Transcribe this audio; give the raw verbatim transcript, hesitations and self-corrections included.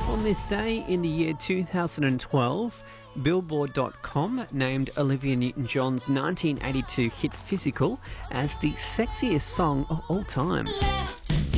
On this day in the year two thousand twelve, Billboard dot com named Olivia Newton-John's nineteen eighty-two hit Physical as the sexiest song of all time.